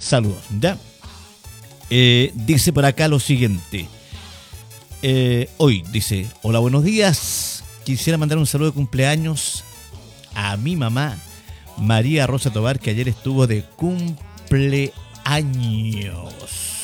Saludos, ¿ya? Dice por acá lo siguiente. Hoy dice, hola, buenos días. Quisiera mandar un saludo de cumpleaños a mi mamá, María Rosa Tobar, que ayer estuvo de cumpleaños.